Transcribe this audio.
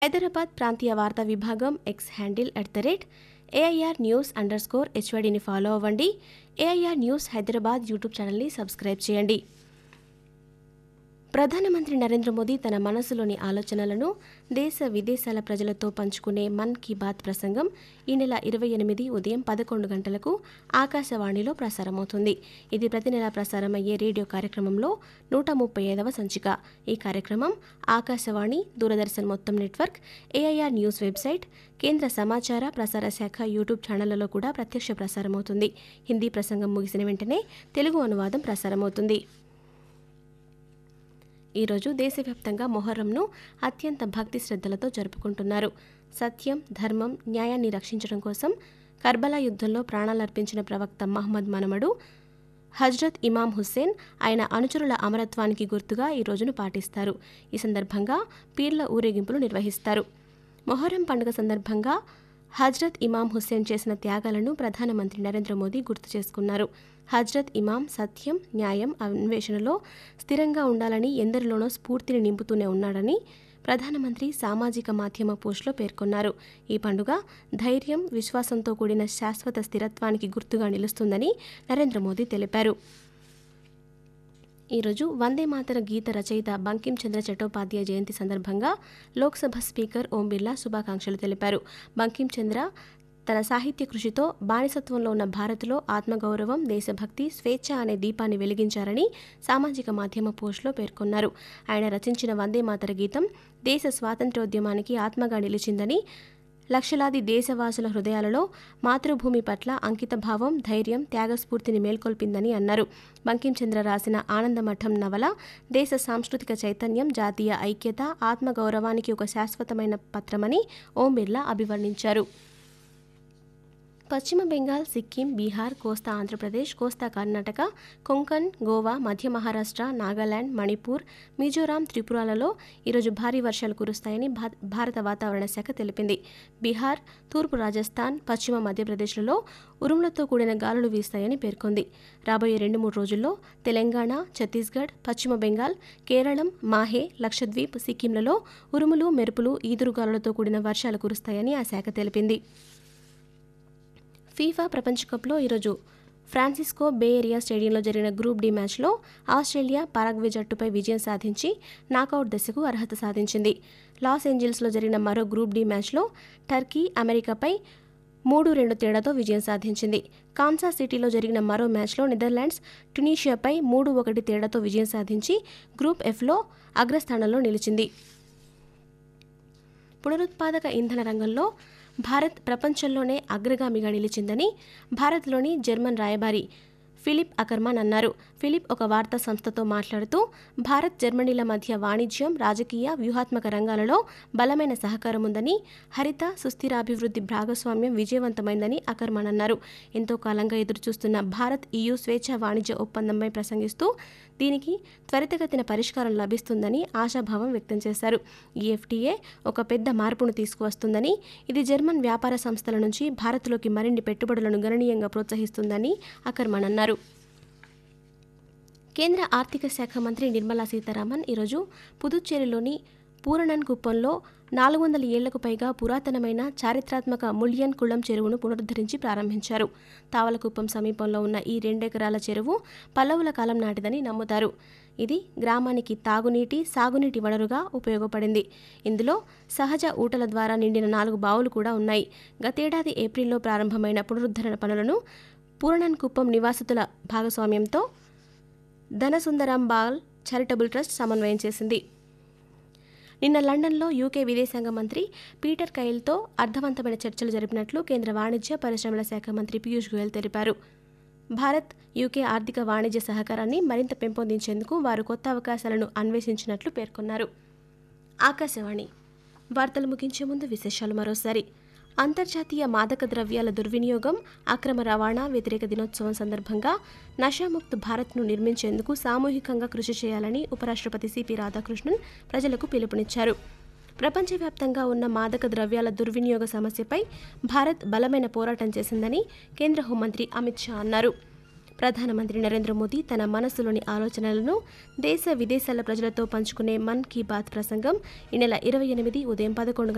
హైదరాబాద్ ప్రాంతీయ వార్తా విభాగం ఎక్స్ హ్యాండిల్ @AIRnews_HYDని ఫాలో అవ్వండి. AIR న్యూస్ హైదరాబాద్ యూట్యూబ్ ఛానల్ని సబ్స్క్రైబ్ చేయండి. ప్రధానమంత్రి నరేంద్ర మోదీ తన మనసులోని ఆలోచనలను దేశ విదేశాల ప్రజలతో పంచుకునే మన్ కీ బాత్ ప్రసంగం ఈ నెల 28 ఉదయం 11 గంటలకు ఆకాశవాణిలో ప్రసారమవుతుంది. ఇది ప్రతి నెల ప్రసారమయ్యే రేడియో కార్యక్రమంలో 135వ సంచిక. ఈ కార్యక్రమం ఆకాశవాణి, దూరదర్శన్ మొత్తం నెట్వర్క్, AIR న్యూస్ వెబ్సైట్, కేంద్ర సమాచార ప్రసార శాఖ యూట్యూబ్ ఛానళ్లలో కూడా ప్రత్యక్ష ప్రసారమవుతుంది. హిందీ ప్రసంగం ముగిసిన వెంటనే తెలుగు అనువాదం ప్రసారమవుతుంది. ఈరోజు దేశవ్యాప్తంగా మొహర్రంను అత్యంత భక్తి శ్రద్ధలతో జరుపుకుంటున్నారు. సత్యం, ధర్మం, న్యాయాన్ని రక్షించడం కోసం కర్బలా యుద్ధంలో ప్రాణాలర్పించిన ప్రవక్త మహమ్మద్ మనమడు హజ్రత్ ఇమాం హుస్సేన్, ఆయన అనుచరుల అమరత్వానికి గుర్తుగా ఈ రోజును పాటిస్తారు. ఈ సందర్భంగా పీర్ల ఊరేగింపులు నిర్వహిస్తారు. మొహర్రం పండుగ సందర్భంగా హజ్రత్ ఇమాం హుస్సేన్ చేసిన త్యాగాలను ప్రధానమంత్రి నరేంద్ర మోదీ గుర్తు చేసుకున్నారు. హజ్రత్ ఇమాం సత్యం, న్యాయం, అన్వేషణలో స్థిరంగా ఉండాలని ఎందరిలోనో స్ఫూర్తిని నింపుతూనే ఉన్నాడని ప్రధానమంత్రి సామాజిక మాధ్యమ పోస్టులో పేర్కొన్నారు. ఈ పండుగ ధైర్యం, విశ్వాసంతో కూడిన శాశ్వత స్థిరత్వానికి గుర్తుగా నిలుస్తుందని నరేంద్ర మోదీ తెలిపారు. ఈరోజు వందే మాతర గీత రచయిత బంకిం చంద్ర చట్టోపాధ్యాయ జయంతి సందర్భంగా లోక్సభ స్పీకర్ ఓం బిర్లా శుభాకాంక్షలు తెలిపారు. బంకిం చంద్ర తన సాహిత్య కృషితో బానిసత్వంలో ఉన్న భారత్లో ఆత్మగౌరవం, దేశభక్తి, స్వేచ్ఛ అనే దీపాన్ని వెలిగించారని సామాజిక మాధ్యమ పోస్టులో పేర్కొన్నారు. ఆయన రచించిన వందే మాతర గీతం దేశ స్వాతంత్ర్యోద్యమానికి ఆత్మగా నిలిచిందని, లక్షలాది దేశవాసుల హృదయాలలో మాతృభూమి పట్ల అంకితభావం, ధైర్యం, త్యాగస్ఫూర్తిని మేల్కొల్పిందని అన్నారు. బంకించంద్ర రాసిన ఆనందమఠం నవల దేశ సాంస్కృతిక చైతన్యం, జాతీయ ఐక్యత, ఆత్మగౌరవానికి ఒక శాశ్వతమైన పత్రమని ఓం బిర్లా అభివర్ణించారు. పశ్చిమ బెంగాల్, సిక్కిం, బీహార్, కోస్తా ఆంధ్రప్రదేశ్, కోస్తా కర్ణాటక, కొంకణ్, గోవా, మధ్య మహారాష్ట్ర, నాగాలాండ్, మణిపూర్, మిజోరాం, త్రిపురలలో ఈరోజు భారీ వర్షాలు కురుస్తాయని భారత వాతావరణ శాఖ తెలిపింది. బీహార్, తూర్పు రాజస్థాన్, పశ్చిమ మధ్యప్రదేశ్లలో ఉరుములతో కూడిన గాలులు వీస్తాయని పేర్కొంది. రాబోయే 2-3 రోజుల్లో తెలంగాణ, ఛత్తీస్గఢ్, పశ్చిమ బెంగాల్, కేరళం, మాహే, లక్షద్వీప్, సిక్కింలలో ఉరుములు, మెరుపులు, ఈదురుగాలులతో కూడిన వర్షాలు కురుస్తాయని ఆ శాఖ తెలిపింది. ఫీఫా ప్రపంచ కప్లో ఈరోజు ఫ్రాన్సిస్కో బే ఏరియా స్టేడియంలో జరిగిన గ్రూప్ డి మ్యాచ్లో ఆస్ట్రేలియా పారాగ్వే జట్టుపై విజయం సాధించి నాకౌట్ దశకు అర్హత సాధించింది. లాస్ ఏంజల్స్లో జరిగిన మరో గ్రూప్ డి మ్యాచ్లో టర్కీ అమెరికాపై 3-2 తేడాతో విజయం సాధించింది. కాన్సాస్ సిటీలో జరిగిన మరో మ్యాచ్లో నెదర్లాండ్స్ ట్యునీషియాపై 3-1 తేడాతో విజయం సాధించి గ్రూప్ ఎఫ్లో అగ్రస్థానంలో నిలిచింది. పునరుత్పాదక ఇంధన రంగంలో భారత్ ప్రపంచంలోనే అగ్రగామిగా నిలిచిందని భారత్లోని జర్మన్ రాయబారి ఫిలిప్ అకర్మాన్ అన్నారు. ఫిలిప్ ఒక వార్తా సంస్థతో మాట్లాడుతూ భారత్, జర్మనీల మధ్య వాణిజ్యం, రాజకీయ, వ్యూహాత్మక రంగాలలో బలమైన సహకారం ఉందని, హరిత, సుస్థిరాభివృద్ధి భాగస్వామ్యం విజయవంతమైందని అకర్మాన్ అన్నారు. ఎంతో కాలంగా ఎదురుచూస్తున్న భారత్ EU స్వేచ్ఛా వాణిజ్య ఒప్పందంపై ప్రసంగిస్తూ దీనికి త్వరితగతిన పరిష్కారం లభిస్తుందని ఆశాభావం వ్యక్తం చేశారు. ఈ FTA ఒక పెద్ద మార్పును తీసుకువస్తుందని, ఇది జర్మన్ వ్యాపార సంస్థల నుంచి భారత్లోకి మరిన్ని పెట్టుబడులను గణనీయంగా ప్రోత్సహిస్తుందని అకర్మాన్ అన్నారు. కేంద్ర ఆర్థిక శాఖ మంత్రి నిర్మలా సీతారామన్ ఈరోజు పుదుచ్చేరిలోని పూరణన్ కుప్పంలో 400 ఏళ్లకు పైగా పురాతనమైన చారిత్రాత్మక ముళ్యన్ కుళం చెరువును పునరుద్ధరించి ప్రారంభించారు. తావలకుప్పం సమీపంలో ఉన్న ఈ 2 ఎకరాల చెరువు పల్లవుల కాలం నాటిదని నమ్ముతారు. ఇది గ్రామానికి తాగునీటి, సాగునీటి వనరుగా ఉపయోగపడింది. ఇందులో సహజ ఊటల ద్వారా నిండిన 4 బావులు కూడా ఉన్నాయి. గతేడాది ఏప్రిల్లో ప్రారంభమైన పునరుద్ధరణ పనులను పూరణన్ కుప్పం నివాసితుల భాగస్వామ్యంతో ధనసుందరం బాల్ చారిటబుల్ ట్రస్ట్ సమన్వయం చేసింది. నిన్న లండన్లో UK విదేశాంగ మంత్రి పీటర్ కైల్తో అర్థవంతమైన చర్చలు జరిపినట్లు కేంద్ర వాణిజ్య, పరిశ్రమల శాఖ మంత్రి పీయూష్ గోయల్ తెలిపారు. భారత్, UK ఆర్థిక వాణిజ్య సహకారాన్ని మరింత పెంపొందించేందుకు వారు కొత్త అవకాశాలను అన్వేషించినట్లు పేర్కొన్నారు. ఆకాశవాణి వార్తలు ముగించే ముందు విశేషాలు మరోసారి. అంతర్జాతీయ మాదక ద్రవ్యాల దుర్వినియోగం, అక్రమ రవాణా వ్యతిరేక దినోత్సవం సందర్భంగా నషాముక్త్ భారత్ను నిర్మించేందుకు సామూహికంగా కృషి చేయాలని ఉపరాష్ట్రపతి సిపి రాధాకృష్ణన్ ప్రజలకు పిలుపునిచ్చారు. ప్రపంచవ్యాప్తంగా ఉన్న మాదక ద్రవ్యాల దుర్వినియోగ సమస్యపై భారత్ బలమైన పోరాటం చేసిందని కేంద్ర హోంమంత్రి అమిత్ షా అన్నారు. ప్రధానమంత్రి నరేంద్ర మోదీ తన మనసులోని ఆలోచనలను దేశ విదేశాల ప్రజలతో పంచుకునే మన్ కీ బాత్ ప్రసంగం ఈ నెల 28 ఉదయం 11